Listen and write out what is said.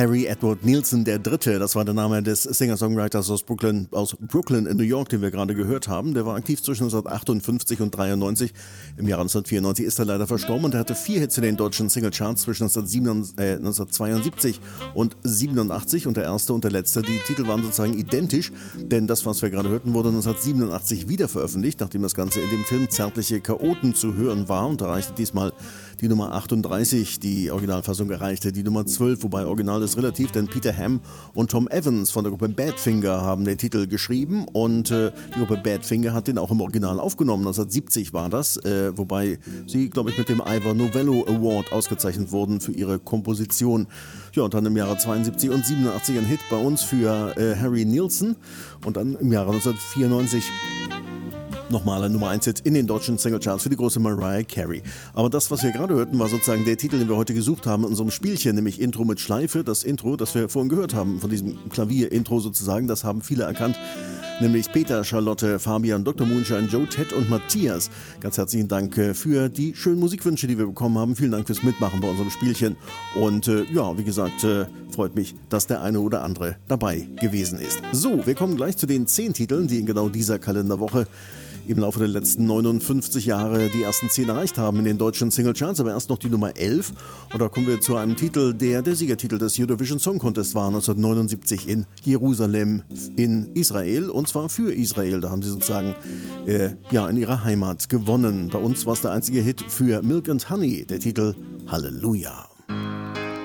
Harry Edward Nilsson III., das war der Name des Singer-Songwriters aus Brooklyn in New York, den wir gerade gehört haben. Der war aktiv zwischen 1958 und 93. Im Jahr 1994 ist er leider verstorben und er hatte 4 Hits in den deutschen Singlecharts zwischen 1972 und 87 und der erste und der letzte. Die Titel waren sozusagen identisch, denn das, was wir gerade hörten, wurde 1987 wieder veröffentlicht, nachdem das Ganze in dem Film Zärtliche Chaoten zu hören war und erreichte diesmal die Nummer 38, die Originalfassung erreichte die Nummer 12, wobei Original ist relativ, denn Peter Ham und Tom Evans von der Gruppe Badfinger haben den Titel geschrieben und die Gruppe Badfinger hat den auch im Original aufgenommen, 1970 war das, wobei sie, glaube ich, mit dem Ivor Novello Award ausgezeichnet wurden für ihre Komposition. Ja, und dann im Jahre 72 und 87 ein Hit bei uns für Harry Nilsson und dann im Jahre 1994 nochmal ein Nummer 1 Hit in den deutschen Singlecharts für die große Mariah Carey. Aber das, was wir gerade hörten, war sozusagen der Titel, den wir heute gesucht haben in unserem Spielchen, nämlich Intro mit Schleife. Das Intro, das wir vorhin gehört haben, von diesem Klavier-Intro sozusagen, das haben viele erkannt. Nämlich Peter, Charlotte, Fabian, Dr. Moonshine, Joe, Ted und Matthias. Ganz herzlichen Dank für die schönen Musikwünsche, die wir bekommen haben. Vielen Dank fürs Mitmachen bei unserem Spielchen. Und ja, wie gesagt, freut mich, dass der eine oder andere dabei gewesen ist. So, wir kommen gleich zu den 10 Titeln, die in genau dieser Kalenderwoche im Laufe der letzten 59 Jahre die ersten 10 erreicht haben in den deutschen Singlecharts, aber erst noch die Nummer 11. Und da kommen wir zu einem Titel, der Siegertitel des Eurovision Song Contest war, 1979 in Jerusalem in Israel, und zwar für Israel. Da haben sie sozusagen in ihrer Heimat gewonnen. Bei uns war es der einzige Hit für Milk and Honey, der Titel Halleluja.